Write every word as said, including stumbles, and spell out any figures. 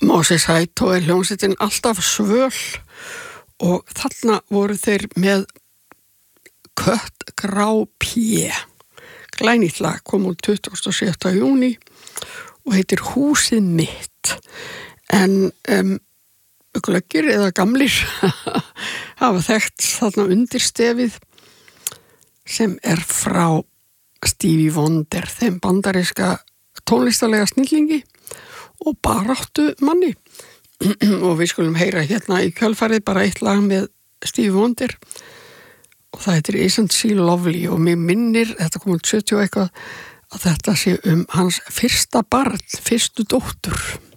Moses Haito er hljómsveitin alltaf svöl og þarna voru þeir með Kött Grá P. Glænýtt lag kom út tuttugasta og sjötta júní og heitir Húsið mitt. En um, glöggir eða gamlir hafa þekkt þarna undirstefið sem er frá Stevie Wonder, þeim bandaríska tónlistarlega snillingi og baráttu manni. Og við skulum heyra hérna í kjölfarið bara eitt lag með Stevie Wonder og það heitir Isn't She Lovely og mér minnir, þetta kom út sjötíu og eitthvað, að þetta sé um hans fyrsta barn, fyrstu dóttur.